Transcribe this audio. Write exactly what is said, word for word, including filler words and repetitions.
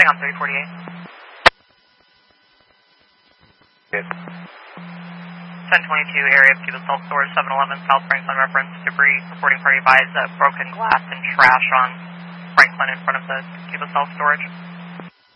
on three forty-eight. Yes. ten twenty-two, area of Cuba self-storage, seven eleven South Franklin, reference debris, reporting party buys uh, broken glass and trash on Franklin in front of the Cuba self-storage.